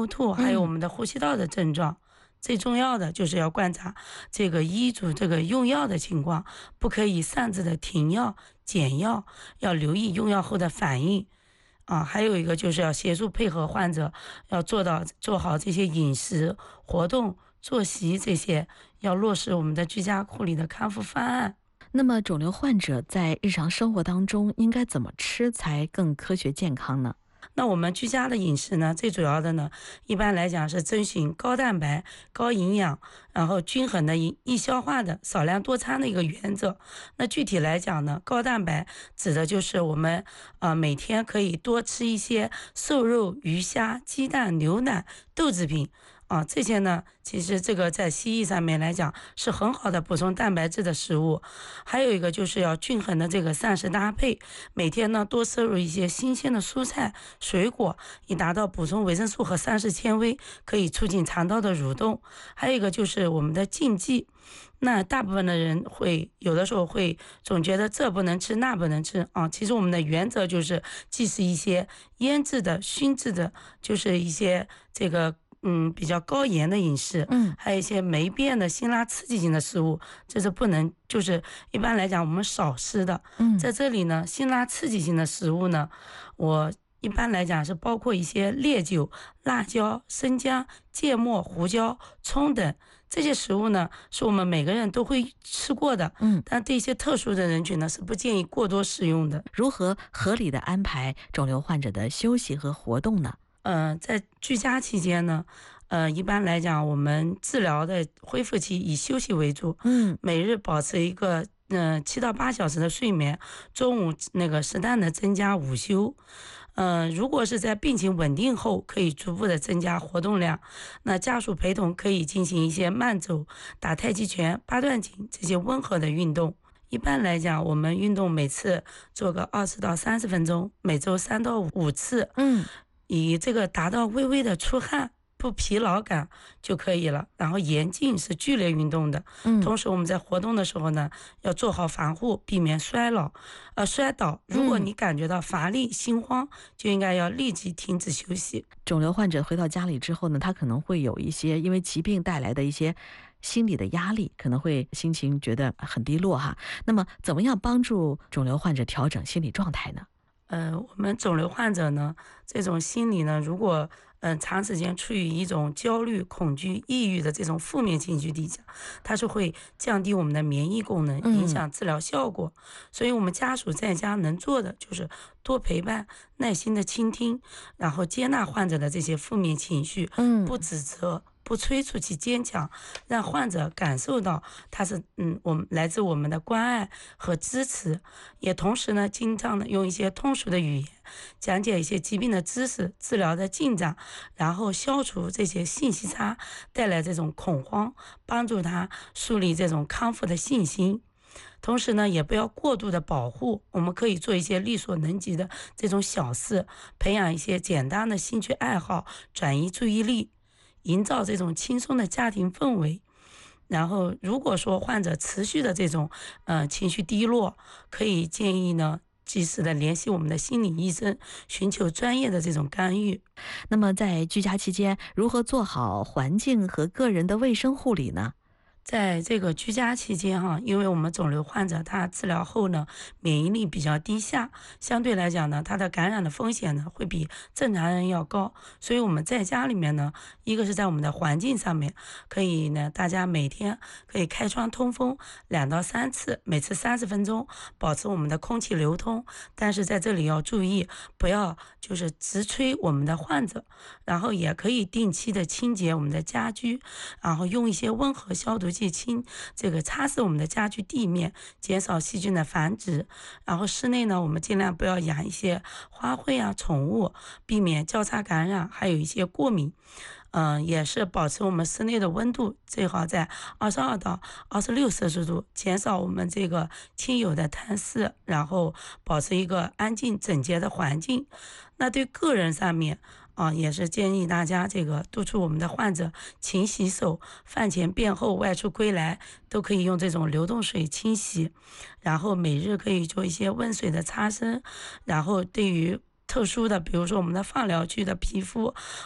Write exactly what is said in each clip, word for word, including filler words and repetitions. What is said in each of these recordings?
呕吐，还有我们的呼吸道的症状。最重要的就是要观察这个医嘱这个用药的情况，不可以擅自的停药减药，要留意用药后的反应啊。还有一个就是要协助配合患者，要做到做好这些饮食、活动、作息这些，要落实我们的居家护理的康复方案。 那么肿瘤患者在日常生活当中应该怎么吃才更科学健康呢？ 那我们居家的饮食呢，最主要的呢，一般来讲是遵循高蛋白、高营养，然后均衡的易消化的少量多餐的一个原则。那具体来讲呢，高蛋白指的就是我们呃每天可以多吃一些瘦肉、鱼虾、鸡蛋、牛奶、豆制品啊，这些呢，其实这个在西医上面来讲是很好的补充蛋白质的食物。还有一个就是要均衡的这个膳食搭配，每天呢多摄入一些新鲜的蔬菜、水果，以达到补充维生素和膳食纤维，可以促进肠道的蠕动。还有一个就是我们的禁忌，那大部分的人会有的时候会总觉得这不能吃那不能吃啊，其实我们的原则就是既是一些腌制的、熏制的，就是一些这个嗯，比较高盐的饮食， 嗯， 还有一些霉变的辛辣刺激性的食物，这是不能，就是一般来讲我们少吃的。 嗯， 在这里呢，辛辣刺激性的食物呢，我一般来讲是包括一些烈酒、辣椒、生姜、芥末、胡椒、葱等这些食物呢，是我们每个人都会吃过的。 嗯， 但对一些特殊的人群呢，是不建议过多食用的。 如何合理的安排肿瘤患者的休息和活动呢？ 呃，在居家期间呢，呃，一般来讲，我们治疗的恢复期以休息为主， 嗯， 每日保持一个嗯七到八小时的睡眠，中午那个适当的增加午休。呃，如果是在病情稳定后，可以逐步的增加活动量。那家属陪同可以进行一些慢走、打太极拳、八段锦这些温和的运动。一般来讲，我们运动每次做个二十到三十分钟，每周三到五次。 嗯。 以这个达到微微的出汗不疲劳感就可以了。然后严禁是剧烈运动的， 嗯， 同时我们在活动的时候呢，要做好防护，避免衰老呃摔倒。如果你感觉到乏力、心慌，就应该要立即停止休息。 肿瘤患者回到家里之后呢，他可能会有一些因为疾病带来的一些心理的压力，可能会心情觉得很低落哈。那么怎么样帮助肿瘤患者调整心理状态呢？ 呃，我们肿瘤患者呢，这种心理呢，如果嗯、呃、长时间处于一种焦虑、恐惧、抑郁的这种负面情绪底下，它是会降低我们的免疫功能，影响治疗效果。嗯、所以我们家属在家能做的就是多陪伴、耐心的倾听，然后接纳患者的这些负面情绪， 嗯， 不指责。不催促其坚强，让患者感受到他是嗯，我们来自我们的关爱和支持，也同时呢，经常的用一些通俗的语言讲解一些疾病的知识、治疗的进展，然后消除这些信息差带来这种恐慌，帮助他树立这种康复的信心。同时呢，也不要过度的保护，我们可以做一些力所能及的这种小事，培养一些简单的兴趣爱好，转移注意力。营造这种轻松的家庭氛围。然后如果说患者持续的这种呃情绪低落，可以建议呢及时的联系我们的心理医生，寻求专业的这种干预。 那么在居家期间，如何做好环境和个人的卫生护理呢？ 在这个居家期间哈，因为我们肿瘤患者他治疗后呢，免疫力比较低下，相对来讲呢，他的感染的风险呢会比正常人要高，所以我们在家里面呢，一个是在我们的环境上面，可以呢，大家每天可以开窗通风两到三次，每次三十分钟，保持我们的空气流通。但是在这里要注意，不要就是直吹我们的患者，然后也可以定期的清洁我们的家居，然后用一些温和消毒剂清这个擦拭我们的家居地面，减少细菌的繁殖。然后室内呢，我们尽量不要养一些花卉啊、宠物，避免交叉感染，还有一些过敏。嗯、呃，也是保持我们室内的温度最好在二十二到二十六摄氏度，减少我们这个亲友的探视，然后保持一个安静整洁的环境。那对个人上面啊，也是建议大家这个督促我们的患者勤洗手，饭前便后外出归来都可以用这种流动水清洗，然后每日可以做一些温水的擦身。然后对于特殊的，比如说我们的放疗区的皮肤啊，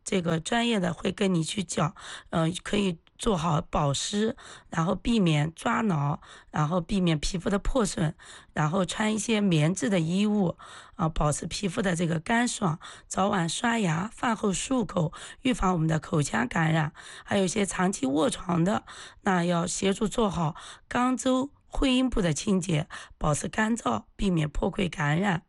这个专业的会跟你去讲，呃，可以做好保湿，然后避免抓挠，然后避免皮肤的破损，然后穿一些棉质的衣物啊，保持皮肤的这个干爽，早晚刷牙，饭后漱口，预防我们的口腔感染。还有一些长期卧床的，那要协助做好肛周、会阴部的清洁，保持干燥，避免破溃感染。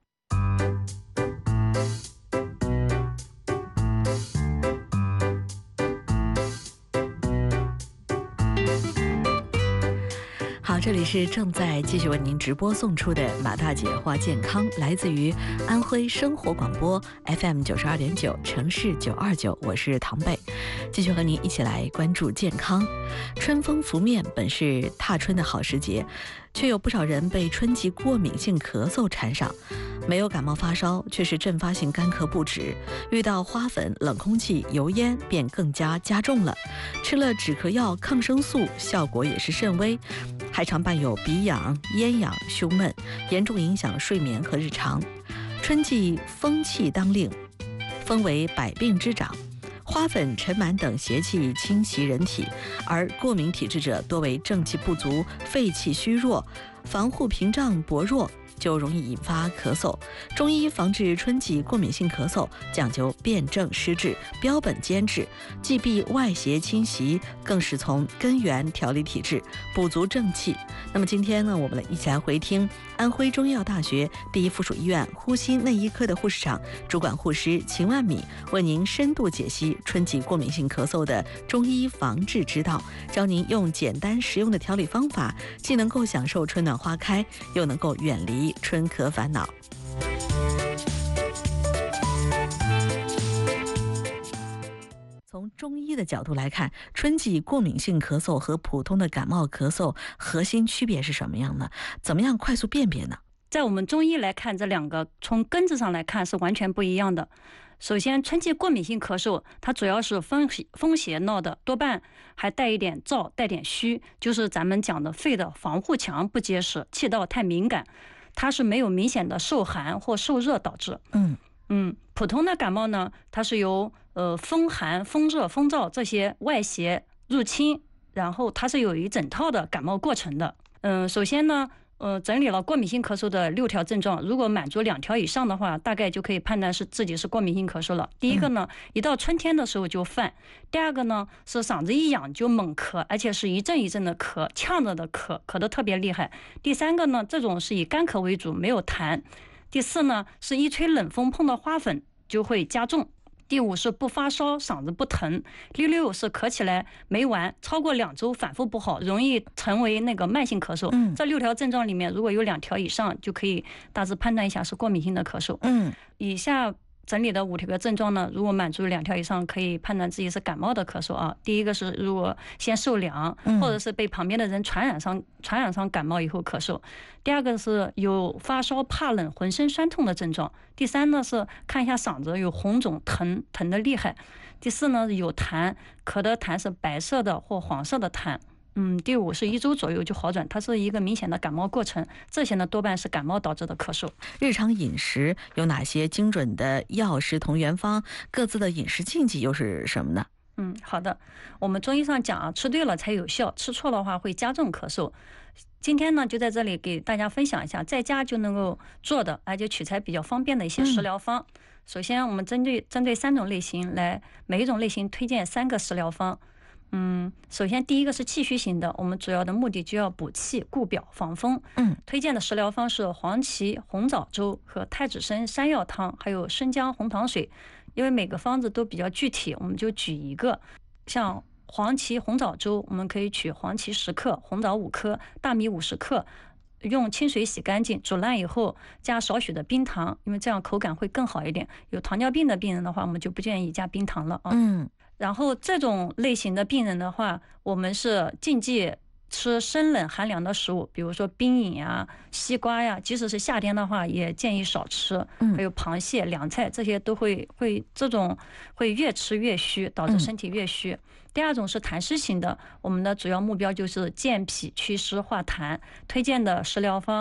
好，这里是正在继续为您直播送出的马大姐话健康，来自于安徽生活广播 F M 九十二点九，城市九二九，我是唐贝，继续和您一起来关注健康。春风拂面，本是踏春的好时节，却有不少人被春季过敏性咳嗽缠上。没有感冒发烧，却是阵发性干咳不止，遇到花粉、冷空气、油烟便更加加重了。吃了止咳药、抗生素，效果也是甚微，还常伴有鼻痒、咽痒、胸闷，严重影响睡眠和日常。春季风气当令，风为百病之长，花粉、尘螨等邪气侵袭人体，而过敏体质者多为正气不足、肺气虚弱、防护屏障薄弱，就容易引发咳嗽。中医防治春季过敏性咳嗽，讲究辨证施治、标本兼治，既避外邪侵袭，更是从根源调理体质，补足正气。那么今天呢，我们来一起来回听安徽中医药大学第一附属医院呼吸内医科的护士长、主管护师秦万米为您深度解析春季过敏性咳嗽的中医防治之道，教您用简单实用的调理方法，既能够享受春暖花开，又能够远离春咳烦恼。从中医的角度来看，春季过敏性咳嗽和普通的感冒咳嗽核心区别是什么样呢？怎么样快速辨别呢？ 在我们中医来看，这两个从根子上来看是完全不一样的。首先，春季过敏性咳嗽，它主要是风风邪闹的，多半还带一点燥，带点虚，就是咱们讲的肺的防护墙不结实，气道太敏感，它是没有明显的受寒或受热导致。 嗯嗯，普通的感冒呢，它是由呃风寒、风热、风燥这些外邪入侵，然后它是有一整套的感冒过程的。嗯，首先呢。呃，整理了过敏性咳嗽的六条症状，如果满足两条以上的话，大概就可以判断是自己是过敏性咳嗽了。第一个呢，一到春天的时候就犯；第二个呢，是嗓子一痒就猛咳，而且是一阵一阵的咳，呛着的咳，咳得特别厉害。第三个呢，这种是以干咳为主，没有痰。第四呢，是一吹冷风碰到花粉就会加重。第五是不发烧，嗓子不疼。第六是咳起来没完，超过两周反复不好，容易成为那个慢性咳嗽。 嗯， 这六条症状里面，如果有两条以上，就可以大致判断一下是过敏性的咳嗽。 嗯， 以下整理的五条个症状呢，如果满足两条以上，可以判断自己是感冒的咳嗽啊。第一个是如果先受凉，或者是被旁边的人传染上传染上感冒以后咳嗽。第二个是有发烧、怕冷、浑身酸痛的症状。第三呢是看一下嗓子有红肿、疼疼的厉害。第四呢有痰，咳的痰是白色的或黄色的痰。嗯，第五是一周左右就好转，它是一个明显的感冒过程。这些呢多半是感冒导致的咳嗽。 日常饮食有哪些精准的药食同源方？各自的饮食禁忌又是什么呢？ 嗯，好的。我们中医上讲啊，吃对了才有效，吃错的话会加重咳嗽。今天呢，就在这里给大家分享一下在家就能够做的，而且取材比较方便的一些食疗方。嗯、首先，我们针对针对三种类型来，每一种类型推荐三个食疗方。嗯，首先第一个是气虚型的，我们主要的目的就要补气、固表、防风。 嗯， 推荐的食疗方是黄芪红枣粥和太子参山药汤，还有生姜红糖水。因为每个方子都比较具体，我们就举一个。像黄芪红枣粥，我们可以取黄芪十克、红枣五颗、大米五十克，用清水洗干净，煮烂以后加少许的冰糖，因为这样口感会更好一点。有糖尿病的病人的话，我们就不建议加冰糖了啊。 嗯。 然后这种类型的病人的话，我们是禁忌吃生冷寒凉的食物，比如说冰饮呀、西瓜呀，即使是夏天的话，也建议少吃。还有螃蟹、凉菜，这些都会会这种会越吃越虚，导致身体越虚。嗯、第二种是痰湿型的，我们的主要目标就是健脾祛湿化痰，推荐的食疗方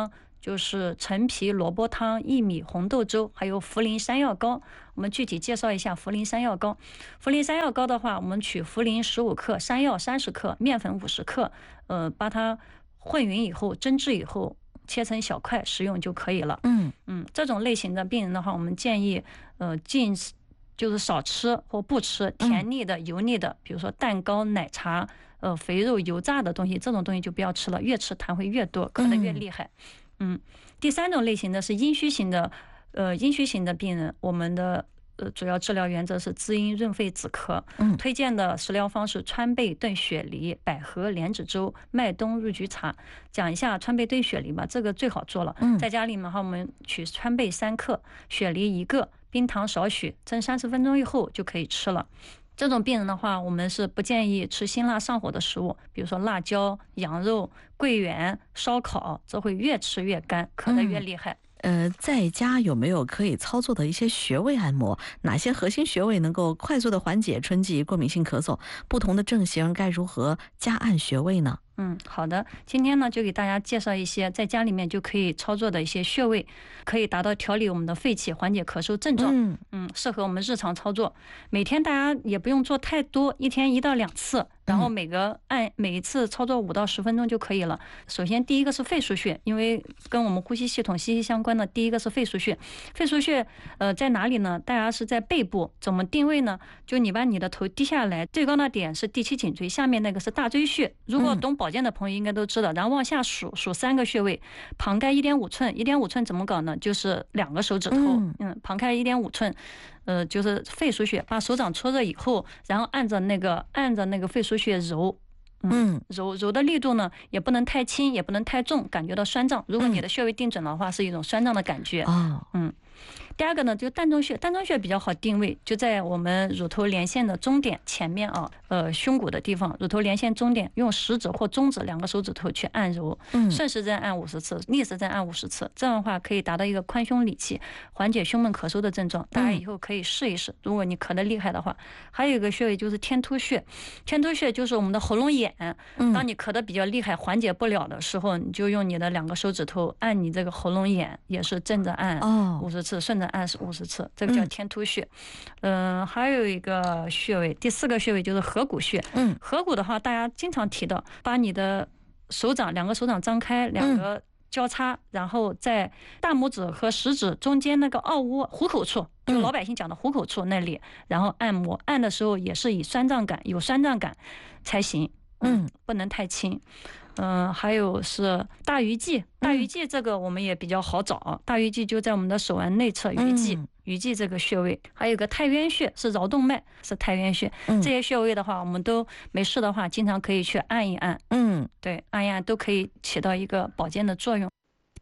就是陈皮萝卜汤、薏米红豆粥，还有茯苓山药膏。我们具体介绍一下茯苓山药膏。茯苓山药膏的话，我们取茯苓十五克、山药三十克、面粉五十克，呃，把它混匀以后蒸制以后，切成小块食用就可以了。 嗯嗯，这种类型的病人的话，我们建议呃禁就是少吃或不吃甜腻的、油腻的，比如说蛋糕、奶茶、呃肥肉、油炸的东西，这种东西就不要吃了，越吃痰会越多，咳得越厉害。嗯，第三种类型的是阴虚型的，呃阴虚型的病人，我们的呃主要治疗原则是滋阴润肺止咳。 嗯， 推荐的食疗方是川贝炖雪梨、百合莲子粥、麦冬入菊茶。讲一下川贝炖雪梨吧，这个最好做了。 嗯， 在家里面哈，我们取川贝三克，雪梨一个，冰糖少许，蒸三十分钟以后就可以吃了。这种病人的话，我们是不建议吃辛辣上火的食物，比如说辣椒、羊肉、桂圆、烧烤，这会越吃越干，咳得越厉害。 呃，在家有没有可以操作的一些穴位按摩？哪些核心穴位能够快速的缓解春季过敏性咳嗽？不同的症型该如何加按穴位呢？ 嗯，好的，今天呢就给大家介绍一些在家里面就可以操作的一些穴位，可以达到调理我们的肺气、缓解咳嗽症状。 嗯嗯，适合我们日常操作。每天大家也不用做太多，一天一到两次，然后每个按每一次操作五到十分钟就可以了。首先第一个是肺腧穴，因为跟我们呼吸系统息息相关的，第一个是肺腧穴。肺腧穴呃在哪里呢？大家是在背部，怎么定位呢？就你把你的头低下来，最高的点是第七颈椎，下面那个是大椎穴。如果懂保健的朋友应该都知道，然后往下数数三个穴位，旁开一点五寸，一点五寸怎么搞呢？就是两个手指头，嗯，旁开一点五寸，呃，就是肺腧穴，把手掌搓热以后，然后按着那个按着那个肺腧穴揉。嗯，揉揉的力度呢，也不能太轻，也不能太重，感觉到酸胀。如果你的穴位定准的话，是一种酸胀的感觉。 哦， 嗯。第二个呢，就膻中穴，膻中穴比较好定位，就在我们乳头连线的中点前面啊，呃，胸骨的地方，乳头连线中点，用食指或中指两个手指头去按揉，顺时针按五十次，逆时针按五十次，这样的话可以达到一个宽胸理气，缓解胸闷咳嗽的症状。大家以后可以试一试，如果你咳得厉害的话。还有一个穴位就是天突穴，天突穴就是我们的喉咙眼，当你咳得比较厉害，缓解不了的时候，你就用你的两个手指头按你这个喉咙眼，也是正着按五十次，顺着按五十次，这个叫天突穴。嗯、呃，还有一个穴位，第四个穴位就是合谷穴。嗯，合谷的话，大家经常提到，把你的手掌两个手掌张开，两个交叉，然后在大拇指和食指中间那个凹窝虎口处，就老百姓讲的虎口处那里，然后按摩，按的时候也是以酸胀感，有酸胀感才行。嗯，不能太轻。嗯、呃，还有是大鱼际，大鱼际这个我们也比较好找，大鱼际就在我们的手腕内侧鱼际，鱼际这个穴位，还有个太渊穴是桡动脉，是太渊穴。这些穴位的话，我们都没事的话，经常可以去按一按。嗯，对，按一按都可以起到一个保健的作用。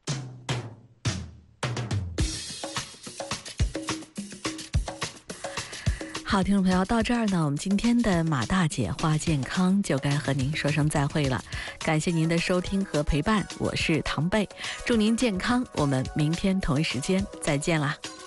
好，听众朋友，到这儿呢，我们今天的马大姐话健康就该和您说声再会了。感谢您的收听和陪伴，我是唐贝，祝您健康，我们明天同一时间再见啦。